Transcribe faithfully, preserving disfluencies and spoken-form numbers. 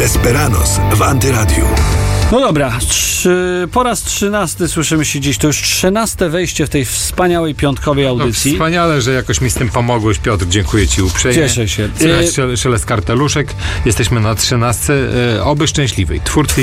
Desperados w Antyradiu. No dobra, trzy, po raz trzynasty słyszymy się dziś. To już trzynaste wejście w tej wspaniałej piątkowej audycji. No, wspaniale, że jakoś mi z tym pomogłeś, Piotr. Dziękuję ci uprzejmie. Cieszę się. Słychać szel- szelest karteluszek. Jesteśmy na trzynastce. E, oby szczęśliwej. Twórcy